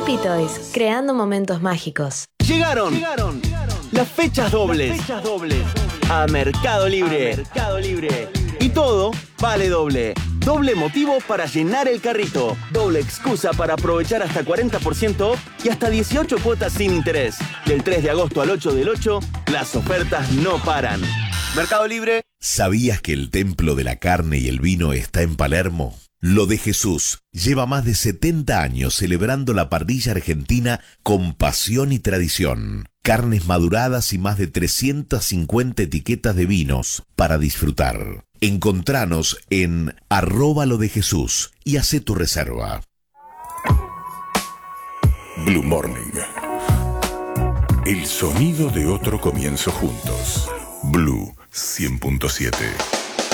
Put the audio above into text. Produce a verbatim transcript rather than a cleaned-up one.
Sleepy Toys, creando momentos mágicos. Llegaron, Llegaron. Las fechas dobles. Las fechas dobles. A Mercado Libre. A Mercado Libre. Y todo vale doble. Doble motivo para llenar el carrito. Doble excusa para aprovechar hasta cuarenta por ciento off y hasta dieciocho cuotas sin interés. Del tres de agosto al ocho del ocho, las ofertas no paran. Mercado Libre. ¿Sabías que el templo de la carne y el vino está en Palermo? Lo de Jesús lleva más de setenta años celebrando la parrilla argentina con pasión y tradición. Carnes maduradas y más de trescientas cincuenta etiquetas de vinos para disfrutar. Encontranos en arroba lo de Jesús y hacé tu reserva. Blue Morning. El sonido de otro comienzo juntos. Blue cien punto siete.